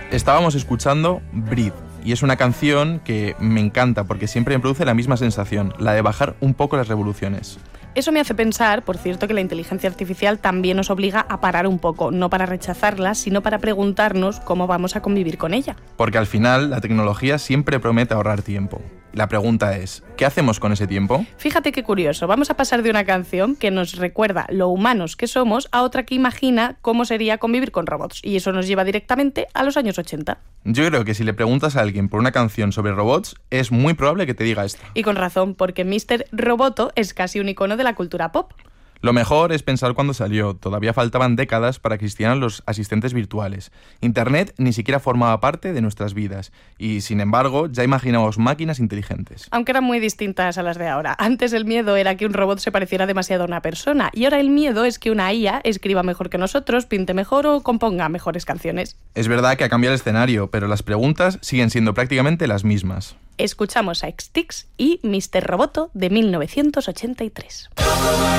Estábamos escuchando Breathe, y es una canción que me encanta porque siempre me produce la misma sensación, la de bajar un poco las revoluciones. Eso me hace pensar, por cierto, que la inteligencia artificial también nos obliga a parar un poco, no para rechazarla, sino para preguntarnos cómo vamos a convivir con ella. Porque al final la tecnología siempre promete ahorrar tiempo. La pregunta es, ¿qué hacemos con ese tiempo? Fíjate qué curioso, vamos a pasar de una canción que nos recuerda lo humanos que somos a otra que imagina cómo sería convivir con robots, y eso nos lleva directamente a los años 80. Yo creo que si le preguntas a alguien por una canción sobre robots, es muy probable que te diga esta. Y con razón, porque Mr. Roboto es casi un icono de la cultura pop. Lo mejor es pensar cuando salió, todavía faltaban décadas para que existieran los asistentes virtuales. Internet ni siquiera formaba parte de nuestras vidas y, sin embargo, ya imaginábamos máquinas inteligentes. Aunque eran muy distintas a las de ahora. Antes el miedo era que un robot se pareciera demasiado a una persona y ahora el miedo es que una IA escriba mejor que nosotros, pinte mejor o componga mejores canciones. Es verdad que ha cambiado el escenario, pero las preguntas siguen siendo prácticamente las mismas. Escuchamos a X-Tix y Mr. Roboto de 1983.